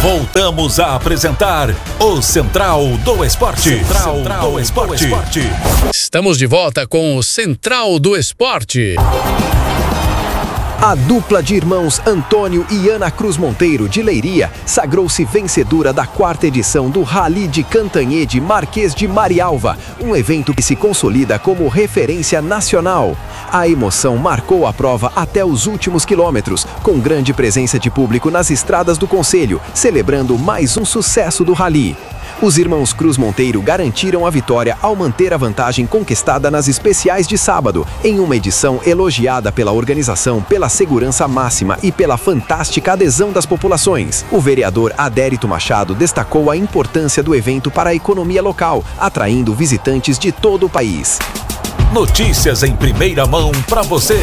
Voltamos a apresentar o Central do Esporte. Central do Esporte. Estamos de volta com o Central do Esporte. A dupla de irmãos Antônio e Ana Cruz Monteiro, de Leiria, sagrou-se vencedora da 4ª edição do Rally de Cantanhede Marquês de Marialva, um evento que se consolida como referência nacional. A emoção marcou a prova até os últimos quilômetros, com grande presença de público nas estradas do concelho, celebrando mais um sucesso do rally. Os irmãos Cruz Monteiro garantiram a vitória ao manter a vantagem conquistada nas especiais de sábado, em uma edição elogiada pela organização, pela segurança máxima e pela fantástica adesão das populações. O vereador Adérito Machado destacou a importância do evento para a economia local, atraindo visitantes de todo o país. Notícias em primeira mão para você.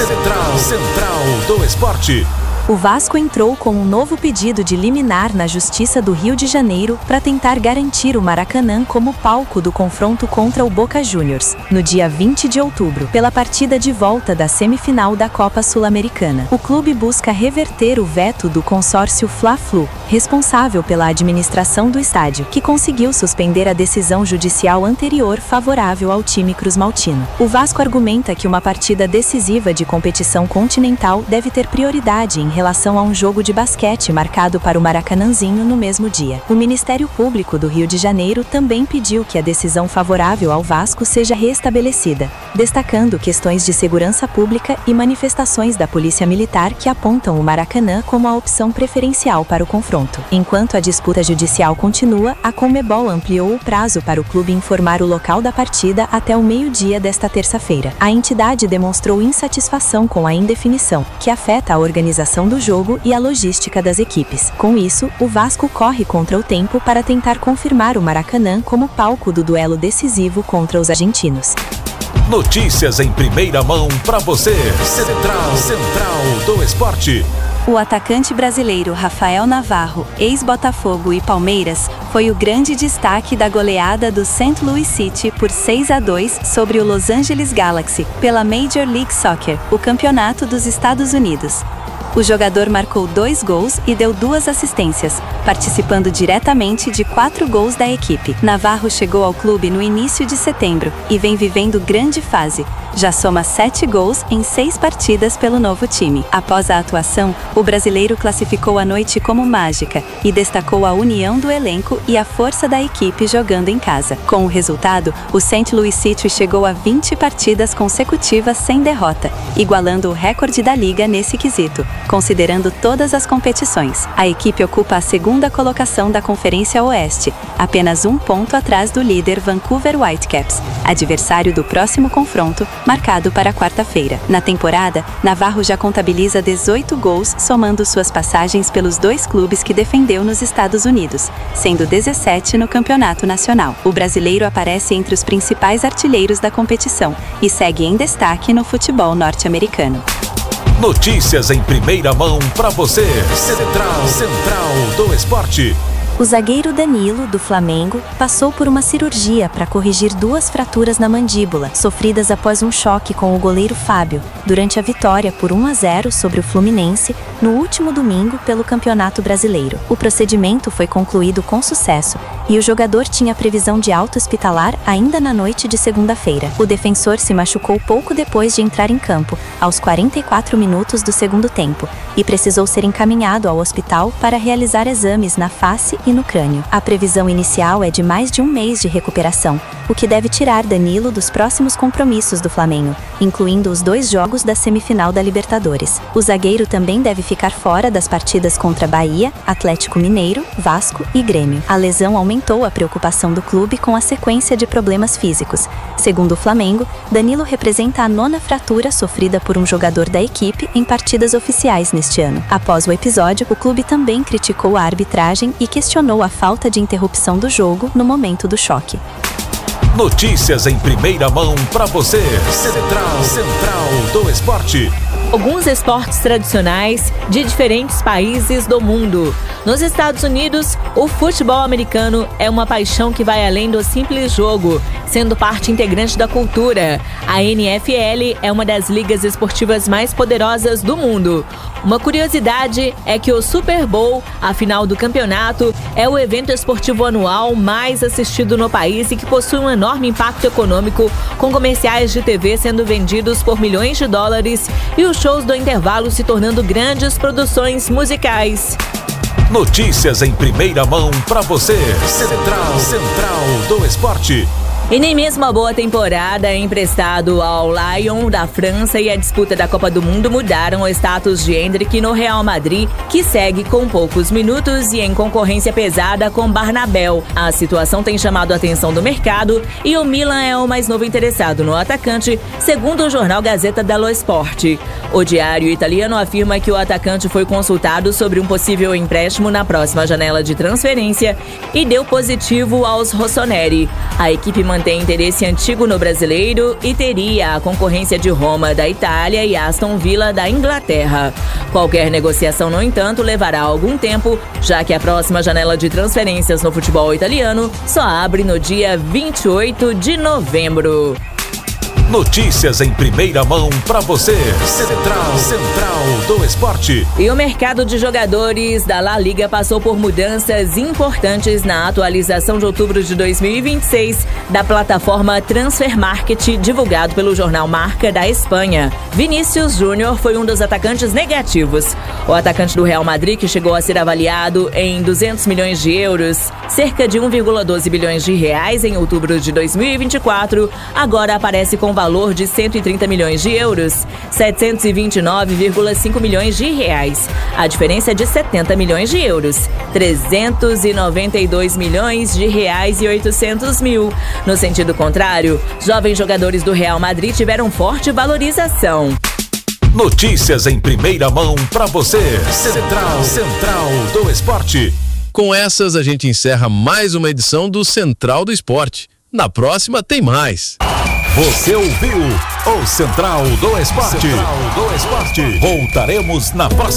Central do Esporte. O Vasco entrou com um novo pedido de liminar na Justiça do Rio de Janeiro para tentar garantir o Maracanã como palco do confronto contra o Boca Juniors, no dia 20 de outubro, pela partida de volta da semifinal da Copa Sul-Americana. O clube busca reverter o veto do consórcio Fla-Flu, responsável pela administração do estádio, que conseguiu suspender a decisão judicial anterior favorável ao time cruzmaltino. O Vasco argumenta que uma partida decisiva de competição continental deve ter prioridade em relação a um jogo de basquete marcado para o Maracanãzinho no mesmo dia. O Ministério Público do Rio de Janeiro também pediu que a decisão favorável ao Vasco seja restabelecida, destacando questões de segurança pública e manifestações da Polícia Militar que apontam o Maracanã como a opção preferencial para o confronto. Enquanto a disputa judicial continua, a Conmebol ampliou o prazo para o clube informar o local da partida até o meio-dia desta terça-feira. A entidade demonstrou insatisfação com a indefinição, que afeta a organização do jogo e a logística das equipes. Com isso, o Vasco corre contra o tempo para tentar confirmar o Maracanã como palco do duelo decisivo contra os argentinos. Notícias em primeira mão para você. Central do Esporte. O atacante brasileiro Rafael Navarro, ex-Botafogo e Palmeiras, foi o grande destaque da goleada do St. Louis City por 6-2 sobre o Los Angeles Galaxy pela Major League Soccer, o campeonato dos Estados Unidos. O jogador marcou 2 gols e deu 2 assistências, participando diretamente de 4 gols da equipe. Navarro chegou ao clube no início de setembro e vem vivendo grande fase. Já soma 7 gols em 6 partidas pelo novo time. Após a atuação, o brasileiro classificou a noite como mágica e destacou a união do elenco e a força da equipe jogando em casa. Com o resultado, o St. Louis City chegou a 20 partidas consecutivas sem derrota, igualando o recorde da liga nesse quesito, considerando todas as competições. A equipe ocupa a 2ª colocação da Conferência Oeste, apenas 1 ponto atrás do líder Vancouver Whitecaps, adversário do próximo confronto, marcado para quarta-feira. Na temporada, Navarro já contabiliza 18 gols, somando suas passagens pelos 2 clubes que defendeu nos Estados Unidos, sendo 17 no Campeonato Nacional. O brasileiro aparece entre os principais artilheiros da competição e segue em destaque no futebol norte-americano. Notícias em primeira mão para você. Central do Esporte. O zagueiro Danilo, do Flamengo, passou por uma cirurgia para corrigir 2 fraturas na mandíbula, sofridas após um choque com o goleiro Fábio, durante a vitória por 1-0 sobre o Fluminense, no último domingo pelo Campeonato Brasileiro. O procedimento foi concluído com sucesso e o jogador tinha previsão de alta hospitalar ainda na noite de segunda-feira. O defensor se machucou pouco depois de entrar em campo, aos 44 minutos do segundo tempo, e precisou ser encaminhado ao hospital para realizar exames na face e no crânio. A previsão inicial é de mais de 1 mês de recuperação, o que deve tirar Danilo dos próximos compromissos do Flamengo, incluindo os 2 jogos da semifinal da Libertadores. O zagueiro também deve ficar fora das partidas contra Bahia, Atlético Mineiro, Vasco e Grêmio. A lesão aumentou a preocupação do clube com a sequência de problemas físicos. Segundo o Flamengo, Danilo representa a 9ª fratura sofrida por um jogador da equipe em partidas oficiais neste ano. Após o episódio, o clube também criticou a arbitragem e questionou a falta de interrupção do jogo no momento do choque. Notícias em primeira mão para você. Central do Esporte. alguns esportes tradicionais de diferentes países do mundo. Nos Estados Unidos, o futebol americano é uma paixão que vai além do simples jogo, sendo parte integrante da cultura. A NFL é uma das ligas esportivas mais poderosas do mundo. Uma curiosidade é que o Super Bowl, a final do campeonato, é o evento esportivo anual mais assistido no país e que possui um enorme impacto econômico, com comerciais de TV sendo vendidos por milhões de dólares e os shows do intervalo se tornando grandes produções musicais. Notícias em primeira mão para você. Central do Esporte. E nem mesmo a boa temporada emprestado ao Lyon da França e a disputa da Copa do Mundo mudaram o status de Endrick no Real Madrid, que segue com poucos minutos e em concorrência pesada com Barnabéu. A situação tem chamado a atenção do mercado e o Milan é o mais novo interessado no atacante, segundo o jornal Gazzetta dello Sport. O diário italiano afirma que o atacante foi consultado sobre um possível empréstimo na próxima janela de transferência e deu positivo aos rossoneri. A equipe mantém interesse antigo no brasileiro e teria a concorrência de Roma da Itália e Aston Villa da Inglaterra. Qualquer negociação, no entanto, levará algum tempo, já que a próxima janela de transferências no futebol italiano só abre no dia 28 de novembro. Notícias em primeira mão para você. Central do Esporte. E o mercado de jogadores da La Liga passou por mudanças importantes na atualização de outubro de 2026 da plataforma Transfer Market, divulgado pelo jornal Marca da Espanha. Vinícius Júnior foi um dos atacantes negativos. O atacante do Real Madrid, que chegou a ser avaliado em 200 milhões de euros, cerca de 1,12 bilhões de reais em outubro de 2024, agora aparece com valor de 130 milhões de euros, 729,5 milhões de reais. A diferença é de 70 milhões de euros, 392 milhões de reais e 800 mil. No sentido contrário, jovens jogadores do Real Madrid tiveram forte valorização. Notícias em primeira mão para você. Central do Esporte. Com essas, a gente encerra mais uma edição do Central do Esporte. Na próxima tem mais. Você ouviu o Central do Esporte. Voltaremos na próxima.